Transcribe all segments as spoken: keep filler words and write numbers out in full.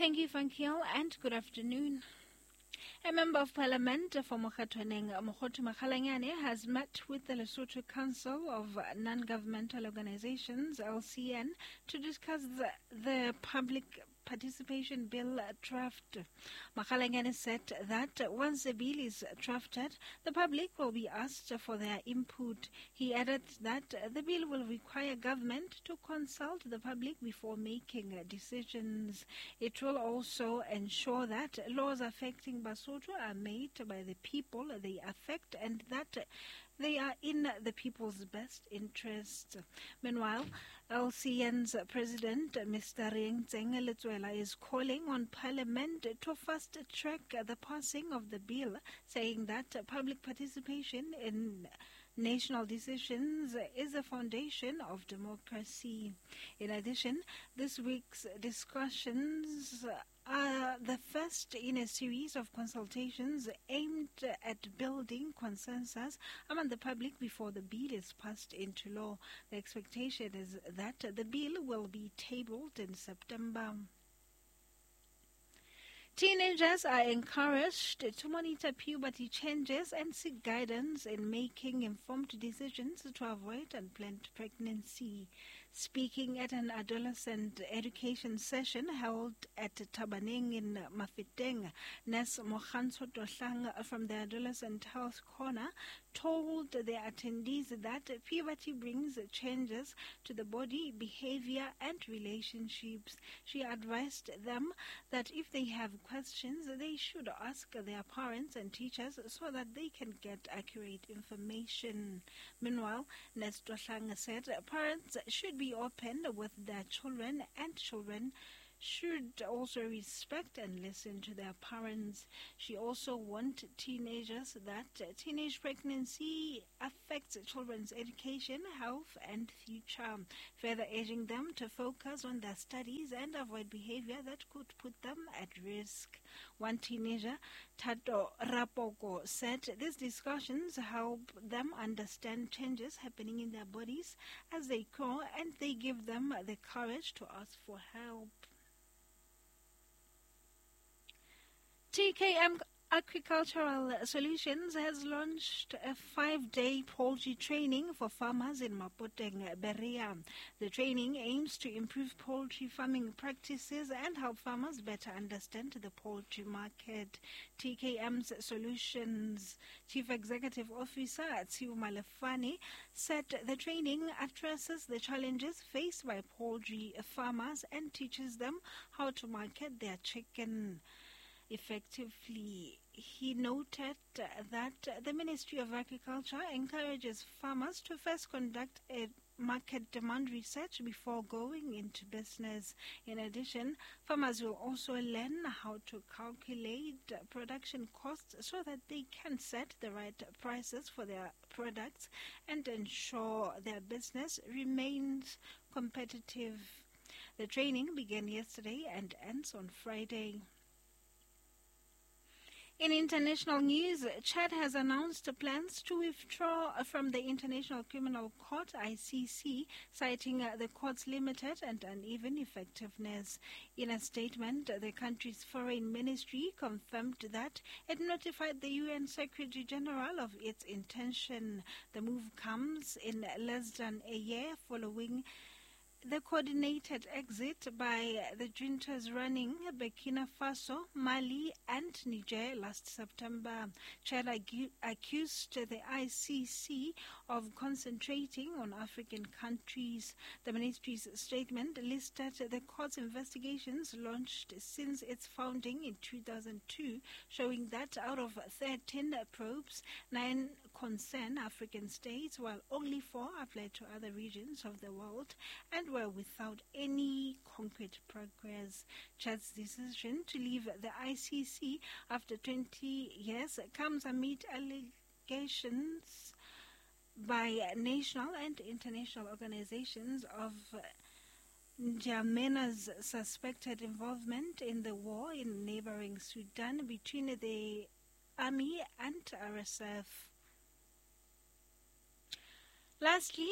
Thank you, Fankiel, and good afternoon. A member of parliament for Mokhatwaneng, Mokgothi Makgalanyane, has met with the Lesotho Council of Non-Governmental Organizations, L C N, to discuss the, the public participation bill draft. Makgalanyane said that once the bill is drafted, the public will be asked for their input. He added that the bill will require government to consult the public before making decisions. It will also ensure that laws affecting Basotho are made by the people they affect and that they are in the people's best interest. Meanwhile, L C N's president, Mister Riengtseng Letsuela, is calling on Parliament to fast-track the passing of the bill, saying that public participation in national decisions is the foundation of democracy. In addition, this week's discussions are the first in a series of consultations aimed at building consensus among the public before the bill is passed into law. The expectation is that the bill will be tabled in September. Teenagers are encouraged to monitor puberty changes and seek guidance in making informed decisions to avoid unplanned pregnancy. Speaking at an adolescent education session held at Tabaneng in Mafeteng, Nurse Mokgantsho Tohlang from the Adolescent Health Corner told the attendees that puberty brings changes to the body, behavior, and relationships. She advised them that if they have questions, they should ask their parents and teachers so that they can get accurate information. Meanwhile, Nurse Tohlang said parents should be open with their children and children should also respect and listen to their parents. She also warned teenagers that teenage pregnancy affects children's education, health, and future, further urging them to focus on their studies and avoid behavior that could put them at risk. One teenager, Tato Rapoko, said these discussions help them understand changes happening in their bodies as they grow, and they give them the courage to ask for help. T K M Agricultural Solutions has launched a five-day poultry training for farmers in Mapoteng, Berea. The training aims to improve poultry farming practices and help farmers better understand the poultry market. T K M's Solutions Chief Executive Officer Tsiu Malefane said the training addresses the challenges faced by poultry farmers and teaches them how to market their chicken effectively. He noted that the Ministry of Agriculture encourages farmers to first conduct a market demand research before going into business. In addition, farmers will also learn how to calculate production costs so that they can set the right prices for their products and ensure their business remains competitive. The training began yesterday and ends on Friday. In international news, Chad has announced plans to withdraw from the International Criminal Court, I C C, citing the court's limited and uneven effectiveness. In a statement, the country's foreign ministry confirmed that it notified the U N Secretary General of its intention. The move comes in less than a year following the coordinated exit by the juntas running Burkina Faso, Mali, and Niger last September. Chad accused the I C C of concentrating on African countries. The ministry's statement listed the court's investigations launched since its founding in two thousand two, showing that out of thirteen probes, nine concern African states, while only four applied to other regions of the world and were without any concrete progress. Chad's decision to leave the I C C after twenty years comes amid allegations by national and international organizations of N'Djamene's suspected involvement in the war in neighboring Sudan between the army and R S F. Lastly,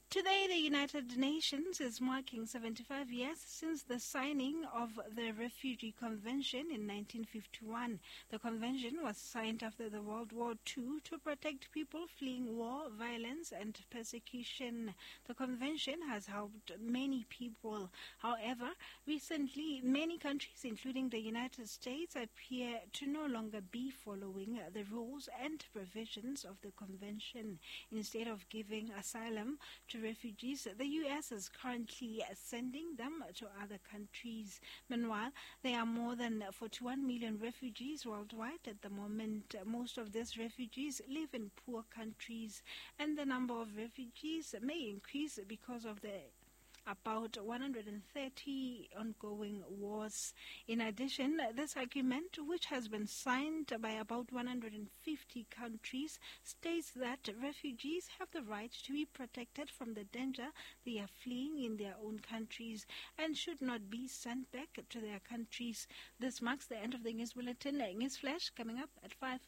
Today, the United Nations is marking seventy-five years since the signing of the Refugee Convention in nineteen fifty-one. The convention was signed after the World War Two to protect people fleeing war, violence, and persecution. The convention has helped many people. However, recently, many countries, including the United States, appear to no longer be following the rules and provisions of the convention. Instead of giving asylum to refugees, the U S is currently sending them to other countries. Meanwhile, there are more than forty-one million refugees worldwide at the moment. Most of these refugees live in poor countries, and the number of refugees may increase because of the about one hundred thirty ongoing wars. In addition, this agreement, which has been signed by about one hundred fifty countries, states that refugees have the right to be protected from the danger they are fleeing in their own countries and should not be sent back to their countries. This marks the end of the news bulletin. News Flash coming up at five.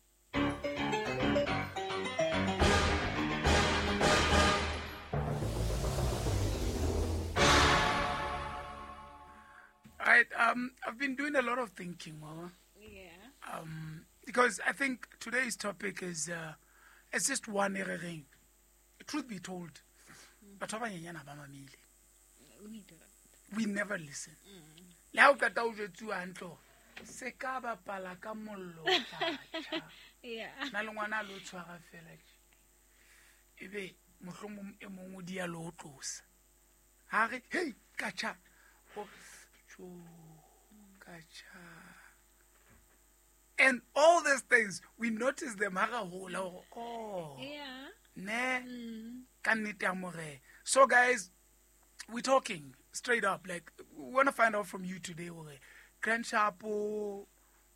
All right, um, I've been doing a lot of thinking, Mama. Yeah. Um, because I think today's topic is, uh, it's just one area. Truth be told, but we never listen. Now that I was to Anto, Sekaba Palakamolo, Yeah. Nalwana Lutua Felix. Ebe, Muhumum Emudia Lotus. Harry, hey, Kacha. And all these things, we notice them. Oh, Yeah. ne, Mm. So, guys, we're talking straight up. Like, we want to find out from you today, Grand Chapo,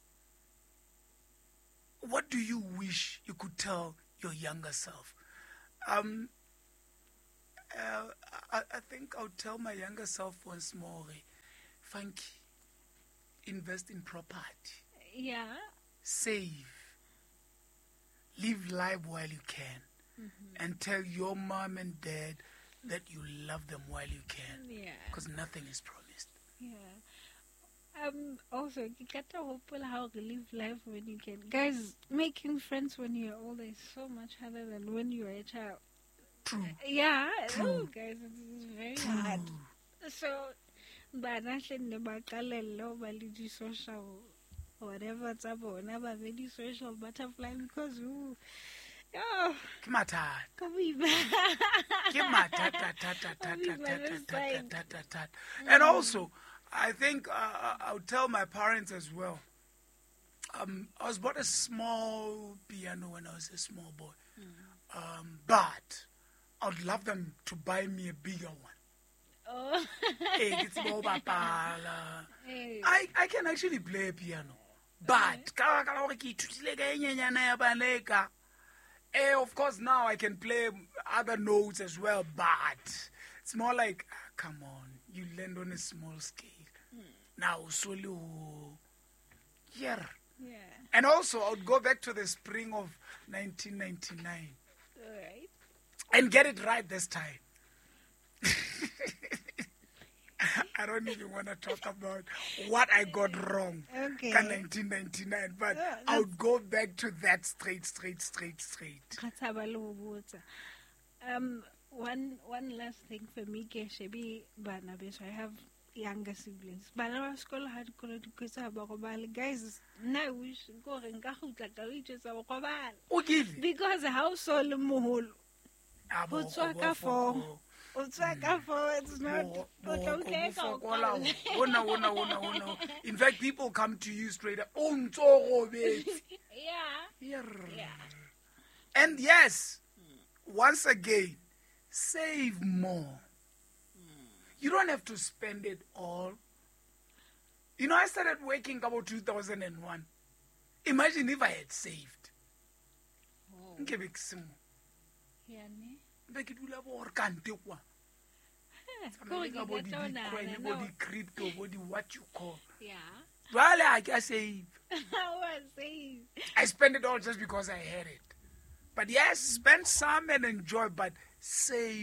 what do you wish you could tell your younger self? Um, uh, I, I think I'll tell my younger self once more. Funky, invest in property, Yeah. save, live life while you can, Mm-hmm. and tell your mom and dad that you love them while you can, Yeah. because nothing is promised. Yeah. Um. Also, you get to hope how to live life when you can. Guys, making friends when you're older is so much harder than when you're a child. True. Yeah. True. Oh, guys, it's very True. hard. So, bana hle ne ba qalella ba le di social whatever tsa bona ba be di social butterfly because ooh, oh, Ke mathata. ka boima. Ke mathata, tata, tata, I'll be by tata, this tata, side. tata, tata. And also, I think uh, I'll tell my parents as well. Um, I was bought a small piano when I was a small boy. Um, but I would love them to buy me a bigger one. Oh. Hey, it's more bapala. Hey. I, I can actually play a piano. But, ka- ka- hore ke ithutile ka e nyenyana ya bana e ka. Eh, of course, now I can play other notes as well. But it's more like, ah, come on, you land on a small scale. Now, solo. Yeah. Yeah. And also, I would go back to the spring of nineteen ninety-nine All right. and get it right this time. I don't even want to talk about what I got wrong Okay. in nineteen ninety-nine, but Yeah, I would go back to that straight, straight, straight, straight. Khathaba le ho botsa. Um, one one last thing for me, ke shebi bana beso. I have younger siblings. Bana ba sekolo ha dikolo di kwetsa ba go bale. Guys, na wish go re nka khutla ka o itse go bala. Okay. Because how so le moholo. Ah, Ho tswa ka form. O tswa ka form, it's not. O tla utlwe ka o Ona, kwala. ona, ona, ona, ona. In fact, people come to you straight up. Oh, ntso robetse. Yeah. Yerr. Yeah. And yes, once again, save more. You don't have to spend it all. You know, I started working about two thousand one. Imagine if I had saved. Oh. Nkebe ke se mo. Yeah, ne. Be ke dula bo re kante kwa. Go America, get body on Bitcoin, now. body crypto, body what you call. Yeah. Well, I can save. I was saying. I spend it all just because I had it. But yes, spend some and enjoy, but save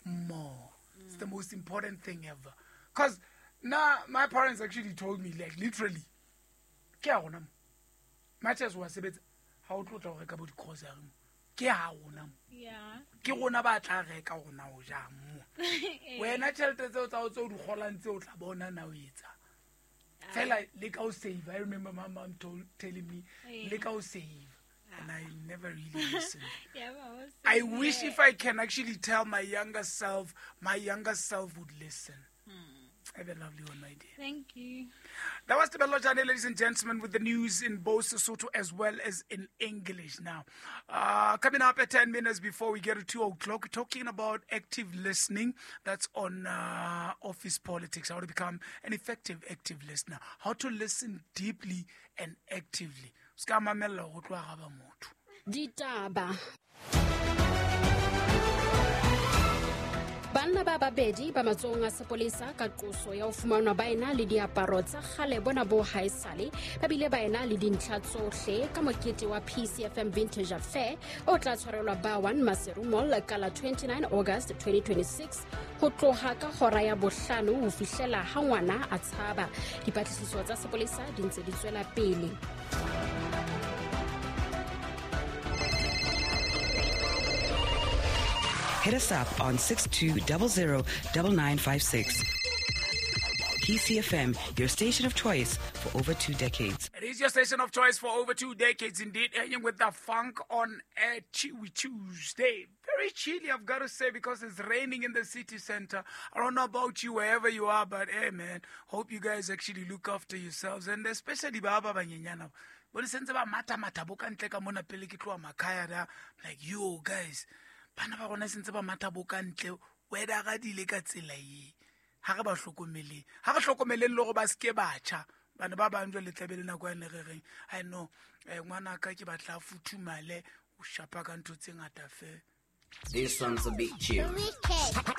more. Mm. It's the most important thing ever. Because now my parents actually told me, like, literally, ke a gona mo. Much as wa sebetsa ha o tlotla go reka bo di-grocery mo. Ke a gona mo. Yeah. Ke gona ba tla reka gona o ja mo. Wena tšhelete tseo tsa o tse o di golang tse o tla bona na o etsa. Fela le ka o save. I remember my mom told telling me, le ka o save. And I never really listened. Yeah, well, I wish if I can actually tell my younger self, my younger self would listen. Hmm. Have a lovely one, my dear. Thank you. That was Tebello Jane, ladies and gentlemen, with the news in both Sesotho as well as in English now. Uh, coming up at ten minutes before we get to two o'clock, we're talking about active listening. That's on uh, office politics, how to become an effective active listener, how to listen deeply and actively. Ditaba. Banna ba babedi ba matsong a sepolesa ka qoso ya ho fumanwa ba ena le diaparo tsa kgale bona bo haesale ba bile ba ena le dintlha tsohle ka mokete wa P C F M Vintage Affair o tla tshwarelwa ba one Maseru Mall ka la twenty-nine August twenty twenty-six ho tloha ka hora ya bohlano ho fihlela ha ngwana a tshaba. Dipatlisiso tsa sepolesa di ntse di tswela pele. Hit us up on six two zero zero nine nine five six. P C F M, your station of choice for over two decades. It is your station of choice for over two decades indeed, hanging with the funk on a Chewy Tuesday. Very chilly, I've got to say, because it's raining in the city center. I don't know about you, wherever you are, but hey, man, hope you guys actually look after yourselves, and especially Baba Banyenyana. But it's ba mata mata boka ntle ka mona pele ke tloa makaya da, like, yo guys, bana ba gona sentse ba mata boka ntle weda ga dile ka tsela ye. Ha re ba hlokomele ha re hlokomeleng le go ba ske batjha bana ba bang jwa le tlabele na kwa nereng. I know ngwana ka ke batla futhumale o shapa ka ntho tse ngata fe. This one's a bit chill.